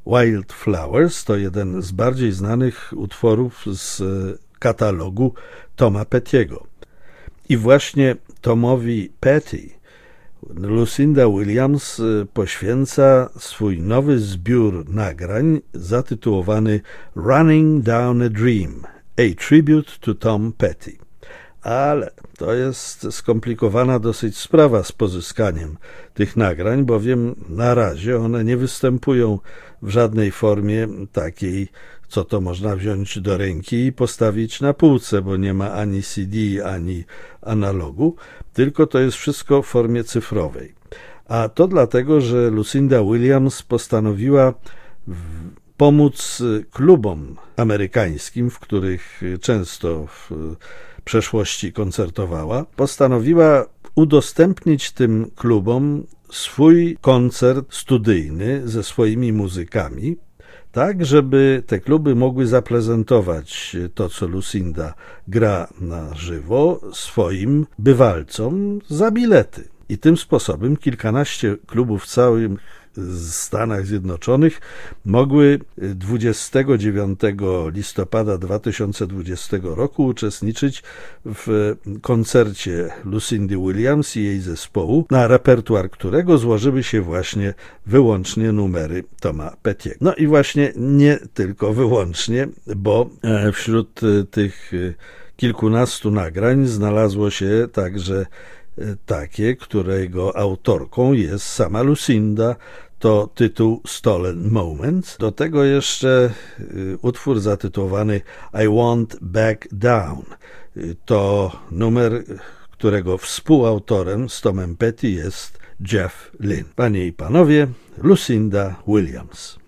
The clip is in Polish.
Wildflowers to jeden z bardziej znanych utworów z katalogu Toma Pettiego. I właśnie Tomowi Petty Lucinda Williams poświęca swój nowy zbiór nagrań zatytułowany Running Down a Dream, a Tribute to Tom Petty. Ale to jest skomplikowana dosyć sprawa z pozyskaniem tych nagrań, bowiem na razie one nie występują w żadnej formie takiej, co to można wziąć do ręki i postawić na półce, bo nie ma ani CD, ani analogu, tylko to jest wszystko w formie cyfrowej. A to dlatego, że Lucinda Williams postanowiła pomóc klubom amerykańskim, w których często w przeszłości koncertowała, postanowiła udostępnić tym klubom swój koncert studyjny ze swoimi muzykami, tak żeby te kluby mogły zaprezentować to, co Lucinda gra na żywo, swoim bywalcom za bilety. I tym sposobem kilkanaście klubów w całym Stanach Zjednoczonych mogły 29 listopada 2020 roku uczestniczyć w koncercie Lucindy Williams i jej zespołu, na repertuar którego złożyły się właśnie wyłącznie numery Toma Pettiego. No i właśnie nie tylko wyłącznie, bo wśród tych kilkunastu nagrań znalazło się także takie, którego autorką jest sama Lucinda, to tytuł Stolen Moments. Do tego jeszcze utwór zatytułowany I Won't Back Down. To numer, którego współautorem z Tomem Petty jest Jeff Lynne. Panie i panowie, Lucinda Williams.